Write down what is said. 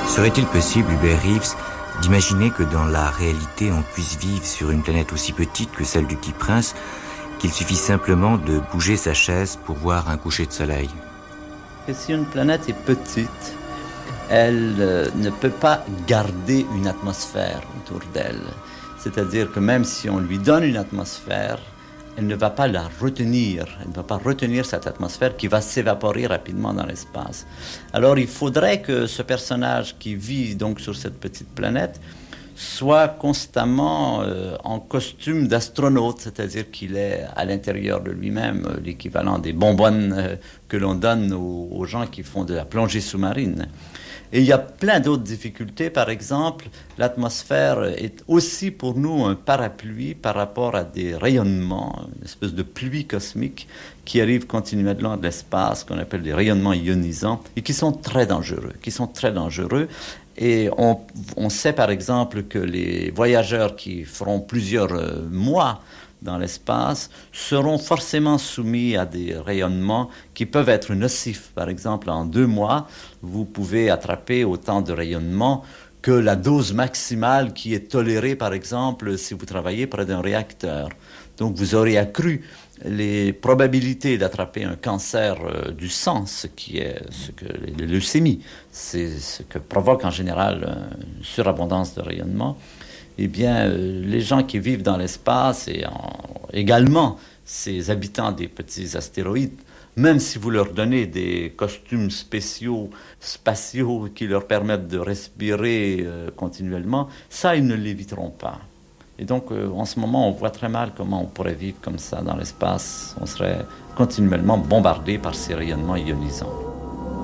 Serait-il possible, Hubert Reeves, d'imaginer que dans la réalité on puisse vivre sur une planète aussi petite que celle du Petit Prince, qu'il suffit simplement de bouger sa chaise pour voir un coucher de soleil? Et si une planète est petite, elle ne peut pas garder une atmosphère autour d'elle. C'est-à-dire que même si on lui donne une atmosphère, elle ne va pas la retenir. Elle ne va pas retenir cette atmosphère qui va s'évaporer rapidement dans l'espace. Alors il faudrait que ce personnage qui vit donc sur cette petite planète soit constamment en costume d'astronaute, c'est-à-dire qu'il est à l'intérieur de lui-même l'équivalent des bonbonnes que l'on donne aux gens qui font de la plongée sous-marine. Et il y a plein d'autres difficultés. Par exemple, l'atmosphère est aussi pour nous un parapluie par rapport à des rayonnements, une espèce de pluie cosmique qui arrive continuellement de l'espace, qu'on appelle des rayonnements ionisants, et qui sont très dangereux, Et on sait par exemple que les voyageurs qui feront plusieurs mois dans l'espace seront forcément soumis à des rayonnements qui peuvent être nocifs. Par exemple, en 2 mois, vous pouvez attraper autant de rayonnements que la dose maximale qui est tolérée, par exemple, si vous travaillez près d'un réacteur. Donc vous aurez accru les probabilités d'attraper un cancer du sang, ce que les leucémies, c'est ce que provoque en général une surabondance de rayonnement. Eh bien, les gens qui vivent dans l'espace et également ces habitants des petits astéroïdes, même si vous leur donnez des costumes spatiaux qui leur permettent de respirer continuellement, ça, ils ne l'éviteront pas. Et donc, en ce moment, on voit très mal comment on pourrait vivre comme ça dans l'espace. On serait continuellement bombardé par ces rayonnements ionisants.